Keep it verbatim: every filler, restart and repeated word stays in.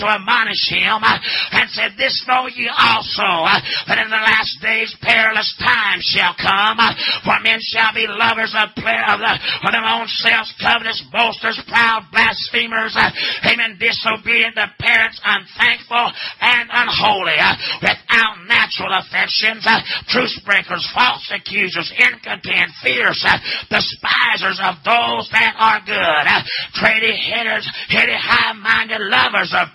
to admonish him uh, and said, this know ye also, uh, that in the last days perilous times shall come, uh, for men shall be lovers of, play, of, the, of their own selves, covetous, boasters, proud, blasphemers, uh, amen, disobedient to parents, unthankful, and unholy, uh, without natural affections, uh, truce breakers, false accusers, incontent, fierce, uh, despisers of those that are good, uh, trady, headers, heady, high-minded, lovers of